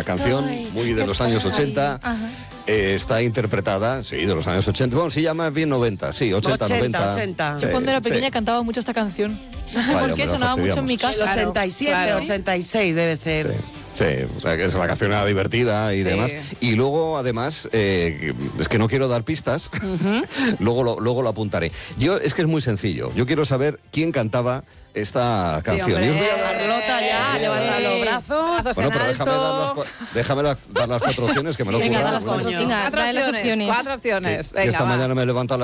La canción, muy de los años 80, está interpretada, sí, de los años 80, bueno, sí, ya más bien 90, sí, 80, 90. 80. Sí, Yo cuando era pequeña sí. cantaba mucho esta canción. No sé Vaya, por qué, hombre, sonaba mucho en mi fastidiamos. El casa. 87, Claro. 86 debe ser. Sí, o sea, que la canción era divertida y Sí. demás. Y luego, además, es que no quiero dar pistas, luego lo apuntaré. Es que es muy sencillo. Yo quiero saber quién cantaba esta canción. hombre. Y os voy a dar... Carlota ya, levanta los brazos. Brazos Bueno, en pero alto. déjame dar las 4 opciones, que me lo he Venga, ocurrado. da las cuatro, Coño. venga, trae las opciones. 4 opciones. Que Venga, esta va. mañana me he levantado a